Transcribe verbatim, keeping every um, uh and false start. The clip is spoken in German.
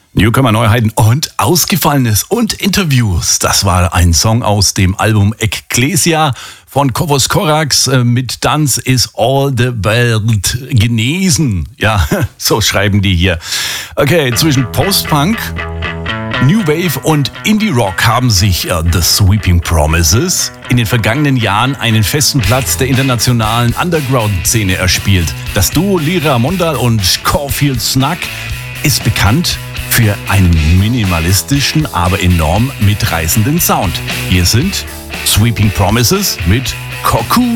Newcomer-Neuheiten und Ausgefallenes und Interviews. Das war ein Song aus dem Album Ecclesia von Kovos Korax mit Dance is all the world genesen. Ja, so schreiben die hier. Okay, zwischen Post-Punk, New Wave und Indie-Rock haben sich uh, The Sweeping Promises in den vergangenen Jahren einen festen Platz der internationalen Underground-Szene erspielt. Das Duo Lyra Mondal und Caulfield Snug ist bekannt für einen minimalistischen, aber enorm mitreißenden Sound. Hier sind Sweeping Promises mit Cocoon.